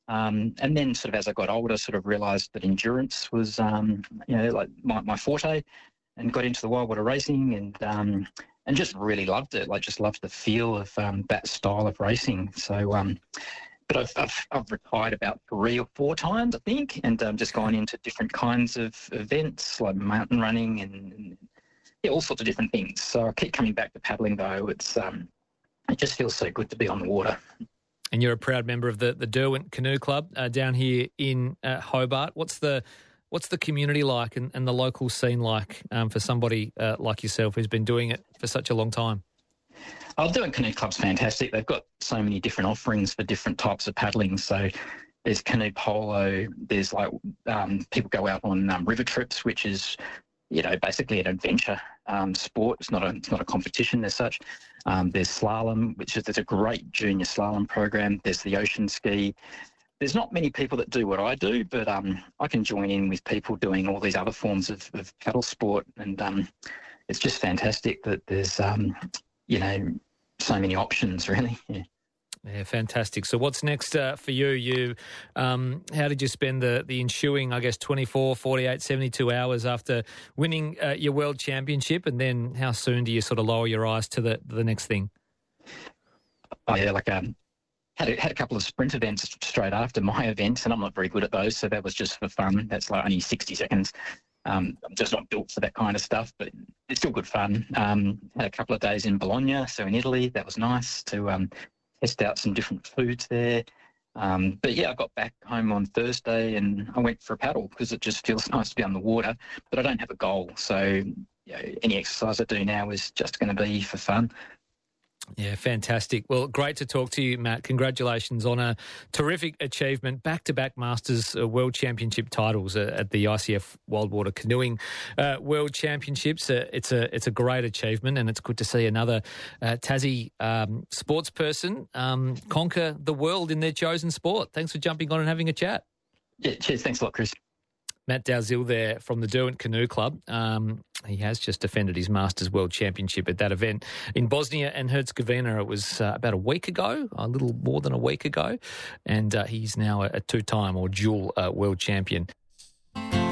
And then sort of as I got older, sort of realised that endurance was, like my forte, and got into the wild water racing and just really loved it. Like just loved the feel of that style of racing. So, but I've retired about 3 or 4 times, I think, and just gone into different kinds of events like mountain running and yeah, all sorts of different things. So I keep coming back to paddling though. It just feels so good to be on the water. And you're a proud member of the Derwent Canoe Club down here in Hobart. What's the community like and the local scene like for somebody like yourself who's been doing it for such a long time? Derwent Canoe Club's fantastic. They've got so many different offerings for different types of paddling. So there's canoe polo. There's people go out on river trips, which is basically an adventure sport. It's not a competition as such. There's slalom, there's a great junior slalom program. There's the ocean ski. There's not many people that do what I do, but I can join in with people doing all these other forms of paddle sport, and it's just fantastic that there's so many options, really. Yeah. Yeah, fantastic. So what's next for you? How did you spend the ensuing, 24, 48, 72 hours after winning your World Championship? And then how soon do you sort of lower your eyes to the next thing? Oh, yeah, had a couple of sprint events straight after my events, and I'm not very good at those, so that was just for fun. That's like only 60 seconds. I'm just not built for that kind of stuff, but it's still good fun. Had a couple of days in Bologna, so in Italy. That was nice to test out some different foods there. But yeah, I got back home on Thursday and I went for a paddle because it just feels nice to be on the water, but I don't have a goal. So any exercise I do now is just going to be for fun. Yeah, fantastic. Well, great to talk to you, Matt. Congratulations on a terrific achievement. Back-to-back Masters World Championship titles at the ICF Wildwater Canoeing World Championships. It's a great achievement, and it's good to see another Tassie sports person conquer the world in their chosen sport. Thanks for jumping on and having a chat. Yeah, cheers. Thanks a lot, Chris. Matt Dalziel there from the Derwent Canoe Club. He has just defended his Masters World Championship at that event in Bosnia and Herzegovina. It was about a week ago, a little more than a week ago, and he's now a 2-time or dual world champion.